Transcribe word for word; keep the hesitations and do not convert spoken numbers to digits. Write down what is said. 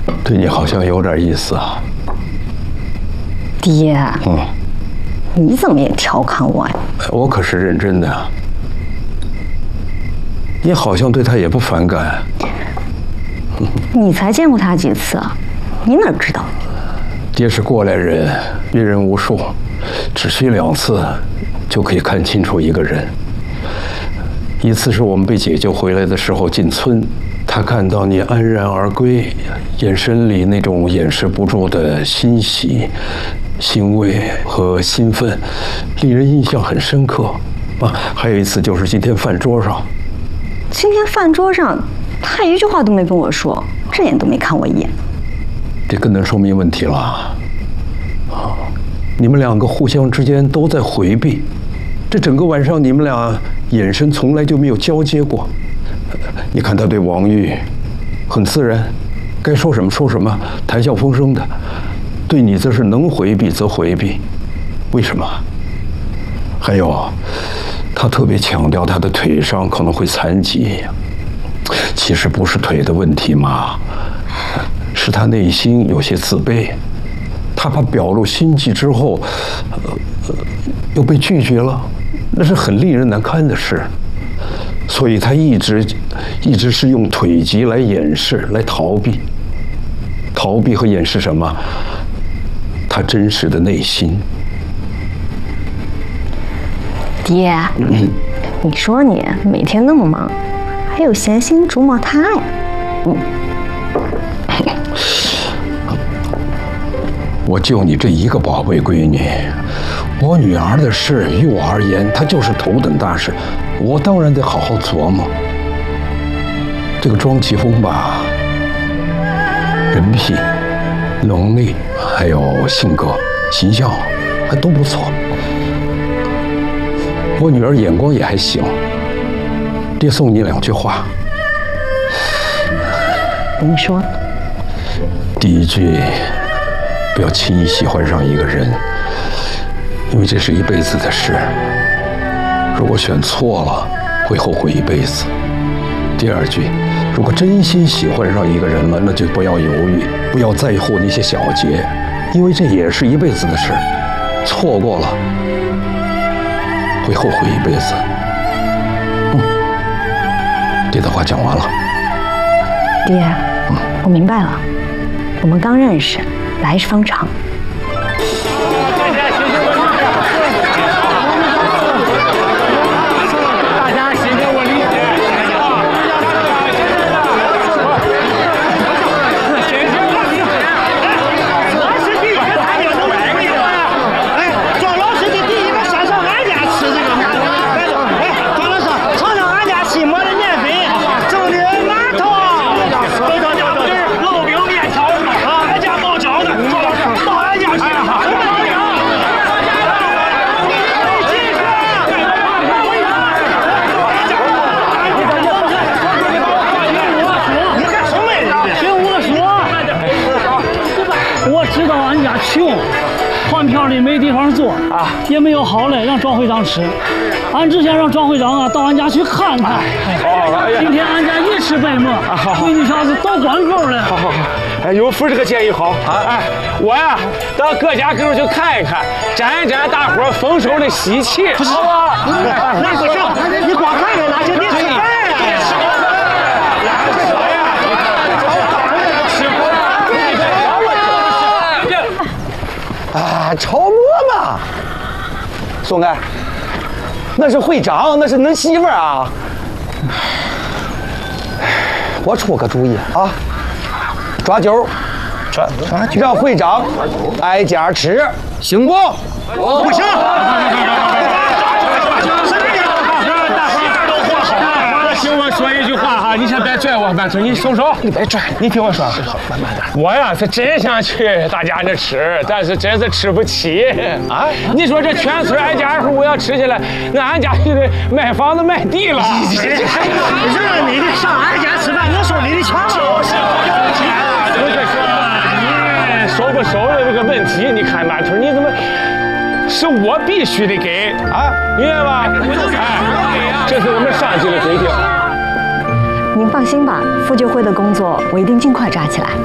对你好像有点意思啊。 爹， 嗯， 你怎么也调侃我呀？ 我可是认真的。你好像对他也不反感。 你才见过他几次啊？你哪知道？ 爹是过来人，阅人无数，只需两次就可以看清楚一个人。一次是我们被解救回来的时候进村，他看到你安然而归，眼神里那种掩饰不住的欣喜、欣慰和兴奋，令人印象很深刻。啊，还有一次就是今天饭桌上， 今天饭桌上，他一句话都没跟我说，正眼都没看我一眼。 这更能说明问题了。啊，你们两个互相之间都在回避，这整个晚上你们俩眼神从来就没有交接过。你看他对王玉很自然，该说什么说什么，谈笑风生的；对你则是能回避则回避。为什么？还有，他特别强调他的腿上可能会残疾，其实不是腿的问题嘛，是他内心有些自卑，他怕表露心迹之后，呃，又被拒绝了，那是很令人难堪的事。所以他一直一直是用腿疾来掩饰、来逃避。逃避和掩饰什么？他真实的内心。 爹，嗯、你说你每天那么忙，还有闲心琢磨他呀？嗯。 我就你这一个宝贝闺女，我女儿的事于我而言，她就是头等大事，我当然得好好琢磨。这个庄奇峰吧，人品、能力还有性格、形象还都不错。我女儿眼光也还行。爹送你两句话。 您说。 第一句，不要轻易喜欢上一个人，因为这是一辈子的事。如果选错了，会后悔一辈子。第二句，如果真心喜欢上一个人了，那就不要犹豫，不要在乎那些小节，因为这也是一辈子的事。错过了，会后悔一辈子。嗯，爹的话讲完了。 爹，嗯，我明白了。我们刚认识，来日方长。 大家心里我理解。我是第一个大家都来的。哎，庄老师的第一个上上俺家吃这个馒头。哎，庄老师，尝尝俺家新磨的面粉蒸的馒头。对对对对，烙饼面条啊，俺家包饺子，庄老师到俺家去。 我知道俺家穷，换票里没地方坐啊，也没有好嘞让庄会长吃。俺只想让庄会长啊到俺家去看看。 好好， 今天俺家一吃百馍，闺女小子都管够了。 好好好，哎，有福这个建议好啊！哎，我呀到各家各户去看一看，沾一沾大伙丰收的喜气。不是啊，那不行，你光看着那就得吃饭呀。啊，炒馍嘛，宋干，那是会长，那是恁媳妇儿啊。我出个主意啊，抓阄，抓抓阄，让会长挨家吃，行不？不行。听我说一句话哈，你先别拽我，慢走，你松手，你别拽，你听我说，慢慢点。我呀是真想去大家那吃，但是真是吃不起啊！你说这全村挨家户要吃起来，那俺家就得卖房子卖地了。让你的上俺家吃饭，能收你的钱吗？不是说你收不收的这个问题，你看满村你怎么？是我必须得给啊，明白吧？哎，这是我们上级的规定。 您放心吧，妇救会的工作我一定尽快抓起来。